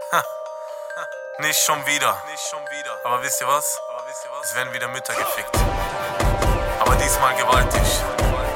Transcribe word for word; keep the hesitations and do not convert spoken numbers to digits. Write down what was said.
Ha. Nicht schon wieder. Nicht schon wieder. Aber wisst ihr was? Aber wisst ihr was? Es werden wieder Mütter gefickt. Aber diesmal gewaltig.